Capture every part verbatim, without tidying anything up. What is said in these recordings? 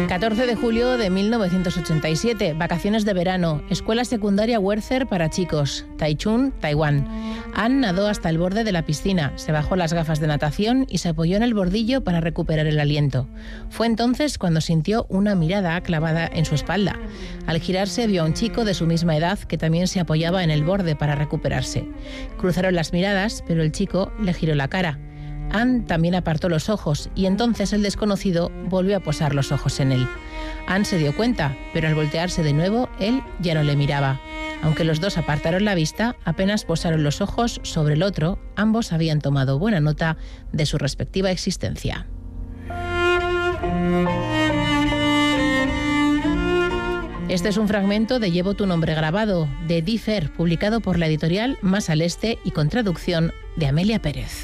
catorce de julio de mil novecientos ochenta y siete, vacaciones de verano, escuela secundaria Werther para chicos, Taichung, Taiwán. Anne nadó hasta el borde de la piscina, se bajó las gafas de natación y se apoyó en el bordillo para recuperar el aliento. Fue entonces cuando sintió una mirada clavada en su espalda. Al girarse vio a un chico de su misma edad que también se apoyaba en el borde para recuperarse. Cruzaron las miradas, pero el chico le giró la cara. Anne también apartó los ojos y entonces el desconocido volvió a posar los ojos en él. Anne se dio cuenta, pero al voltearse de nuevo, él ya no le miraba. Aunque los dos apartaron la vista, apenas posaron los ojos sobre el otro, ambos habían tomado buena nota de su respectiva existencia. Este es un fragmento de Llevo tu nombre grabado, de Die Ver, publicado por la editorial Más al Este y con traducción de Amelia Pérez.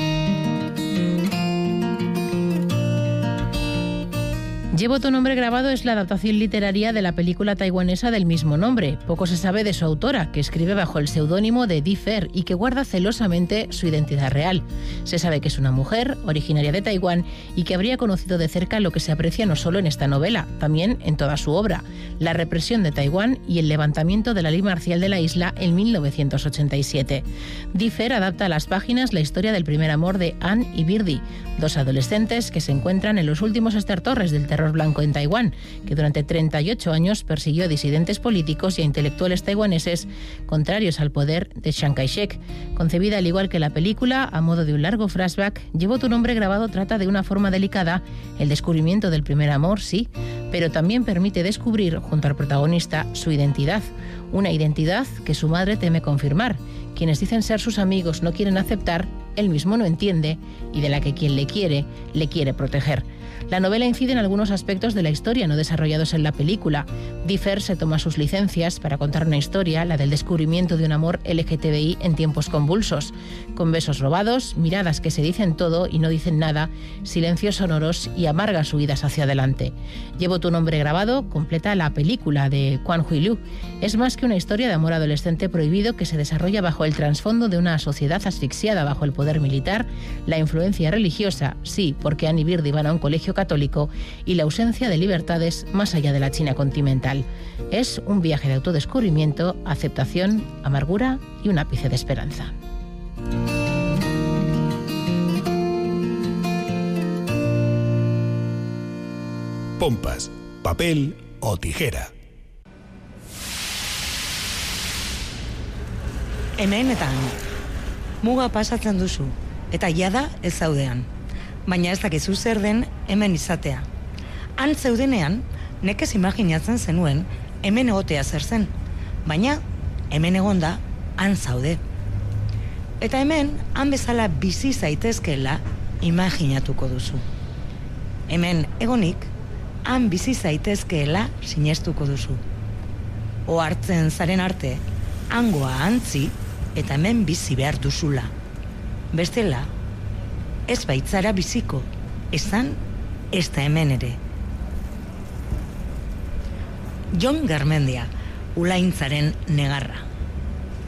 Llevo tu nombre grabado es la adaptación literaria de la película taiwanesa del mismo nombre. Poco se sabe de su autora, que escribe bajo el seudónimo de Die Ver y que guarda celosamente su identidad real. Se sabe que es una mujer, originaria de Taiwán, y que habría conocido de cerca lo que se aprecia no solo en esta novela, también en toda su obra, la represión de Taiwán y el levantamiento de la ley marcial de la isla en mil novecientos ochenta y siete. Die Ver adapta a las páginas la historia del primer amor de Anne y Birdie, dos adolescentes que se encuentran en los últimos estertores del terror blanco en Taiwán, que durante treinta y ocho años persiguió a disidentes políticos y a intelectuales taiwaneses contrarios al poder de Chiang Kai-shek. Concebida al igual que la película, a modo de un largo flashback, Llevo tu nombre grabado trata de una forma delicada el descubrimiento del primer amor, sí, pero también permite descubrir, junto al protagonista, su identidad. Una identidad que su madre teme confirmar. Quienes dicen ser sus amigos no quieren aceptar, él mismo no entiende y de la que quien le quiere, le quiere proteger. La novela incide en algunos aspectos de la historia no desarrollados en la película. Die Ver se toma sus licencias para contar una historia, la del descubrimiento de un amor L G T B I en tiempos convulsos, con besos robados, miradas que se dicen todo y no dicen nada, silencios sonoros y amargas huidas hacia adelante. Llevo tu nombre grabado completa la película de Quan Hui Liu. Es más que una historia de amor adolescente prohibido que se desarrolla bajo el trasfondo de una sociedad asfixiada bajo el poder militar, la influencia religiosa, sí, porque Anne y Birdie van a un colegio católico, y la ausencia de libertades más allá de la China continental. Es un viaje de autodescubrimiento, aceptación, amargura y un ápice de esperanza. Pompas, papel o tijera. Hemen eta han. Muga pasatzen duzu, eta jada ez zaudean. Baina ez dakizu zer den hemen izatea. Han zeudenean, nekez imaginatzen zenuen hemen egotea zer zen. Baina, hemen egonda, han zaude. Eta hemen, han bezala bizi zaitezkeela imaginatuko duzu. Hemen egonik, han bizi zaitezkeela sinestuko duzu. Ohartzen zaren arte, hangoa antzi eta hemen bizi behar duzula. Bestela, ez baitzara biziko, esan ez da hemen ere. Jon Garmendia, Ulaintzaren negarra.